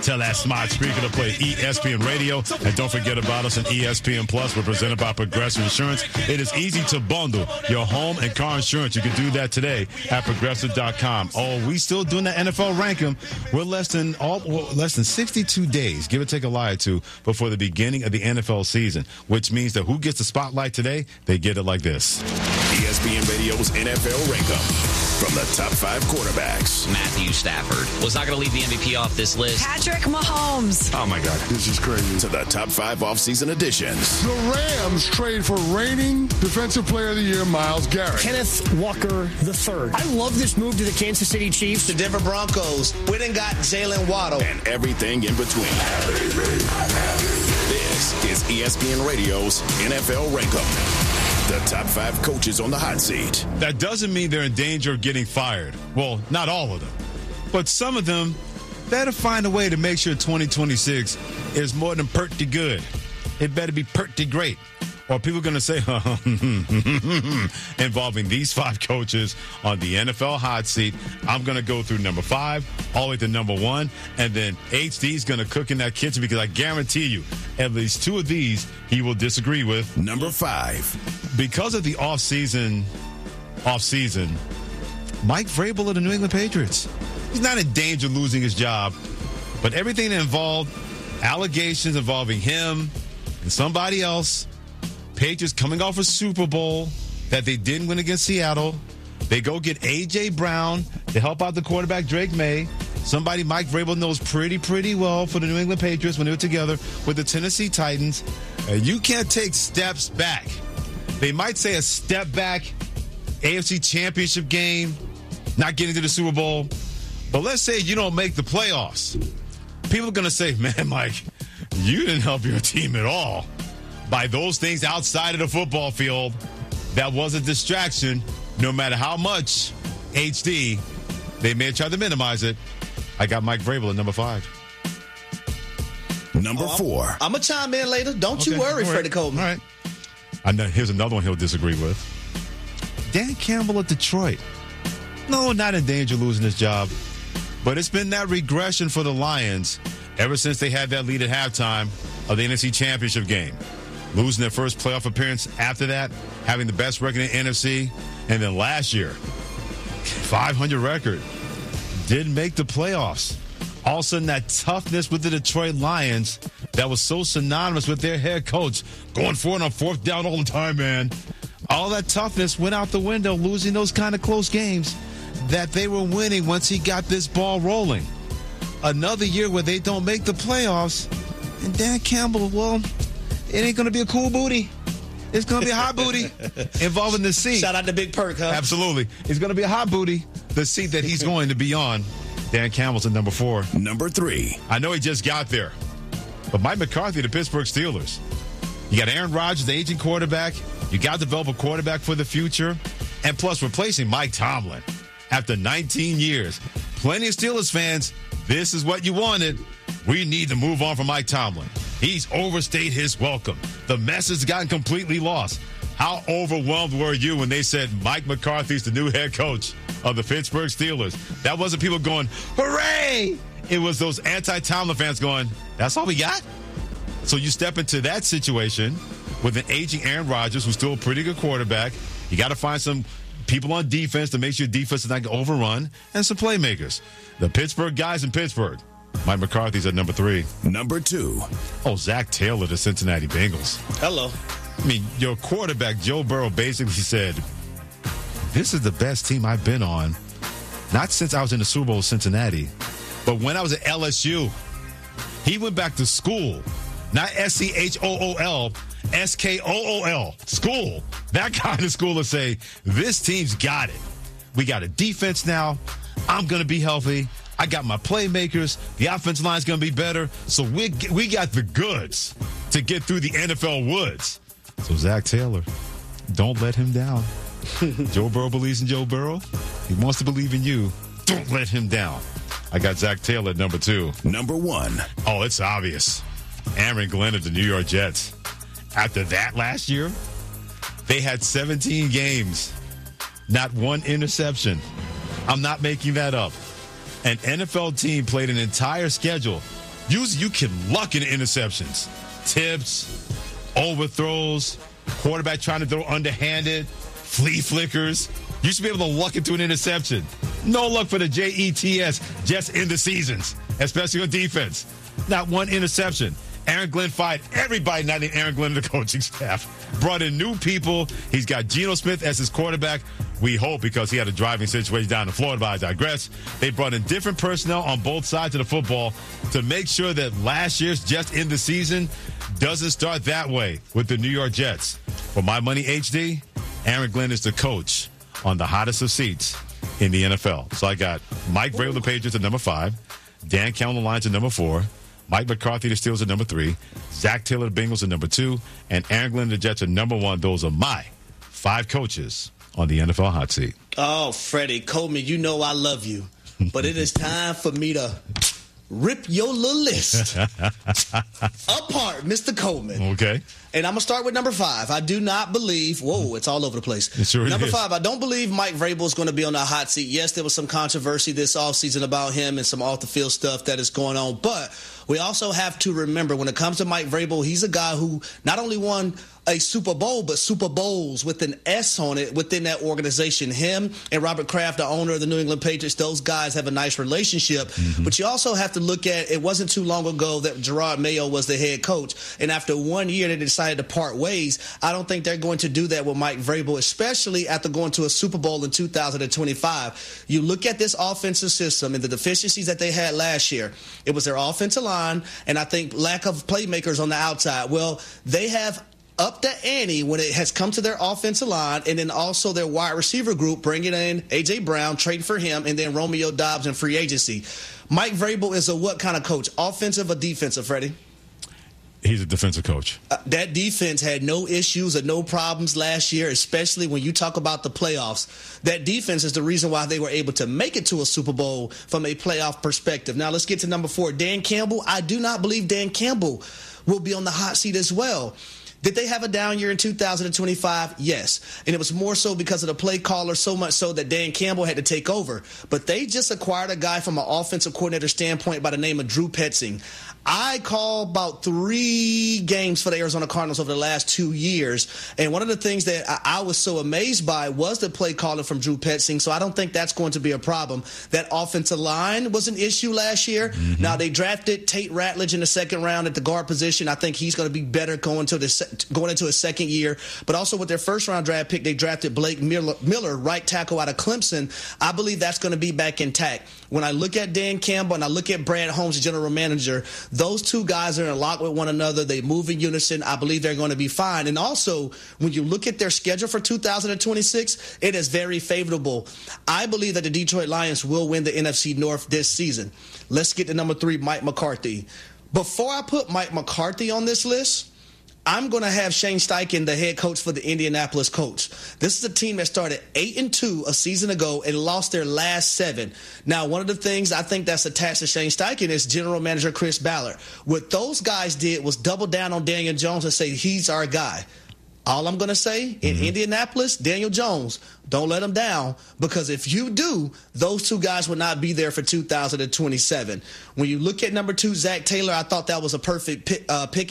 Tell that smart speaker to play ESPN Radio. And don't forget about us on ESPN Plus. We're presented by Progressive Insurance. It is easy to bundle your home and car insurance. You can do that today at Progressive.com. Oh, we still doing the NFL ranking. We're less than 62 days, give or take a lie or two, before the beginning of the NFL season, which means that who gets the spotlight today, they get it like this. ESPN Radio's NFL ranking. From the top 5 quarterbacks. Matthew Stafford was not going to leave the MVP off this list. Patrick Mahomes. Oh, my God. This is crazy. To the top 5 offseason additions. The Rams trade for reigning Defensive Player of the Year, Myles Garrett. Kenneth Walker III. I love this move to the Kansas City Chiefs. The Denver Broncos. We done got Jalen Waddle. And everything in between. This is ESPN Radio's NFL Rankum. The top 5 coaches on the hot seat. That doesn't mean they're in danger of getting fired. Well, not all of them. But some of them better find a way to make sure 2026 is more than pretty good. It better be pretty great. Or people are going to say, involving these 5 coaches on the NFL hot seat. I'm going to go through number 5 all the way to number 1. And then HD is going to cook in that kitchen because I guarantee you at least 2 of these he will disagree with. Number 5. Because of the off-season, Mike Vrabel of the New England Patriots. He's not in danger of losing his job. But everything that involved allegations involving him and somebody else, Patriots coming off a Super Bowl that they didn't win against Seattle. They go get A.J. Brown to help out the quarterback, Drake May. Somebody Mike Vrabel knows pretty well for the New England Patriots when they were together with the Tennessee Titans. You can't take steps back. They might say a step back, AFC Championship game, not getting to the Super Bowl. But let's say you don't make the playoffs. People are going to say, man, Mike, you didn't help your team at all. By those things outside of the football field, that was a distraction. No matter how much HD, they may have tried to minimize it. I got Mike Vrabel at number 5. Number 4. I'm going to chime in later. Don't you worry, Freddie Coleman. All right. I know, here's another one he'll disagree with. Dan Campbell of Detroit. No, not in danger of losing his job. But it's been that regression for the Lions ever since they had that lead at halftime of the NFC Championship game. Losing their first playoff appearance after that, having the best record in the NFC, and then last year, 500 record. Didn't make the playoffs. All of a sudden, that toughness with the Detroit Lions that was so synonymous with their head coach, going for it on 4th down all the time, man. All that toughness went out the window, losing those kind of close games that they were winning once he got this ball rolling. Another year where they don't make the playoffs, and Dan Campbell, well, it ain't going to be a cool booty. It's going to be a hot booty involving the seat. Shout out to Big Perk, huh? Absolutely. It's going to be a hot booty, the seat that he's going to be on. Dan Campbell's at number 4. Number 3. I know he just got there, but Mike McCarthy, the Pittsburgh Steelers. You got Aaron Rodgers, the aging quarterback. You got to develop a quarterback for the future. And plus, replacing Mike Tomlin after 19 years. Plenty of Steelers fans, this is what you wanted. We need to move on from Mike Tomlin. He's overstayed his welcome. The message has gotten completely lost. How overwhelmed were you when they said Mike McCarthy's the new head coach of the Pittsburgh Steelers? That wasn't people going, hooray! It was those anti-Tomlin fans going, that's all we got? So you step into that situation with an aging Aaron Rodgers, who's still a pretty good quarterback. You got to find some people on defense to make sure defense is not going to overrun, and some playmakers. The Pittsburgh guys in Pittsburgh. Mike McCarthy's at number 3. Number 2. Oh, Zach Taylor, the Cincinnati Bengals. Hello. I mean, your quarterback, Joe Burrow, basically said, this is the best team I've been on, not since I was in the Super Bowl with Cincinnati, but when I was at LSU. He went back to school, not SCHOOL, SKOOL, school. That kind of school to say, this team's got it. We got a defense now. I'm going to be healthy. I got my playmakers. The offensive line's going to be better. So we got the goods to get through the NFL woods. So Zach Taylor, don't let him down. Joe Burrow believes in Joe Burrow. He wants to believe in you. Don't let him down. I got Zach Taylor at number 2. Number 1. Oh, it's obvious. Aaron Glenn of the New York Jets. After that last year, they had 17 games. Not one interception. I'm not making that up. An NFL team played an entire schedule You can luck in interceptions, tips, overthrows, quarterback trying to throw underhanded, flea flickers. You should be able to luck into an interception. No luck for the Jets just in the seasons, especially on defense. Not one interception. Aaron Glenn fired everybody, not named Aaron Glenn, the coaching staff. Brought in new people. He's got Geno Smith as his quarterback. We hope, because he had a driving situation down in Florida, but I digress. They brought in different personnel on both sides of the football to make sure that last year's just in the season doesn't start that way with the New York Jets. For My Money HD, Aaron Glenn is the coach on the hottest of seats in the NFL. So I got Mike Vrabel, the Patriots, at number 5. Dan Campbell, the Lions, at number 4. Mike McCarthy, the Steelers, at number 3. Zach Taylor, the Bengals, at number 2. And Aaron Glenn, the Jets, at number 1. Those are my 5 coaches on the NFL hot seat. Oh, Freddie Coleman, you know I love you. But it is time for me to rip your little list apart, Mr. Coleman. Okay. And I'm going to start with number 5. I do not believe, it's all over the place. It sure number is. 5, I don't believe Mike Vrabel is going to be on the hot seat. Yes, there was some controversy this offseason about him and some off-the-field stuff that is going on. But we also have to remember, when it comes to Mike Vrabel, he's a guy who not only won a Super Bowl, but Super Bowls with an S on it within that organization. Him and Robert Kraft, the owner of the New England Patriots, those guys have a nice relationship. Mm-hmm. But you also have to look at, it wasn't too long ago that Gerard Mayo was the head coach. And after 1 year, they decided to part ways. I don't think they're going to do that with Mike Vrabel, especially after going to a Super Bowl in 2025. You look at this offensive system and the deficiencies that they had last year. It was their offensive line, and I think lack of playmakers on the outside. Well, they have up the ante when it has come to their offensive line, and then also their wide receiver group, bringing in A.J. Brown, trading for him, and then Romeo Doubs in free agency. Mike Vrabel is a what kind of coach? Offensive or defensive, Freddie? He's a defensive coach. That defense had no issues or no problems last year, especially when you talk about the playoffs. That defense is the reason why they were able to make it to a Super Bowl from a playoff perspective. Now, let's get to number 4. Dan Campbell. I do not believe Dan Campbell will be on the hot seat as well. Did they have a down year in 2025? Yes. And it was more so because of the play caller, so much so that Dan Campbell had to take over. But they just acquired a guy from an offensive coordinator standpoint by the name of Drew Petzing. I called about 3 games for the Arizona Cardinals over the last 2 years. And one of the things that I was so amazed by was the play calling from Drew Petzing. So I don't think that's going to be a problem. That offensive line was an issue last year. Mm-hmm. Now, they drafted Tate Ratledge in the second round at the guard position. I think he's going to be better going into his second year. But also with their first-round draft pick, they drafted Blake Miller, right tackle out of Clemson. I believe that's going to be back intact. When I look at Dan Campbell and I look at Brad Holmes, the general manager, those two guys are in lock with one another. They move in unison. I believe they're going to be fine. And also, when you look at their schedule for 2026, it is very favorable. I believe that the Detroit Lions will win the NFC North this season. Let's get to number 3, Mike McCarthy. Before I put Mike McCarthy on this list, I'm going to have Shane Steichen, the head coach for the Indianapolis Colts. This is a team that started 8-2 a season ago and lost their last 7. Now, one of the things I think that's attached to Shane Steichen is general manager Chris Ballard. What those guys did was double down on Daniel Jones and say, he's our guy. All I'm going to say, in Indianapolis, Daniel Jones, don't let him down, because if you do, those 2 guys will not be there for 2027. When you look at number 2, Zach Taylor, I thought that was a perfect pick